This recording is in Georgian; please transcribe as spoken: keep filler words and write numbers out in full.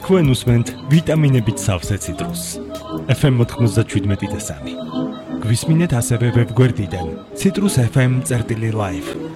თქვენ უსმენთ ვიტამინებით სავსე ციტრუსს. ეფ ემ ოთხმოცდაშვიდმეტი და სამი. გვისმინეთ ასევე ვებგვერდიდან citrus f m წერტილი live.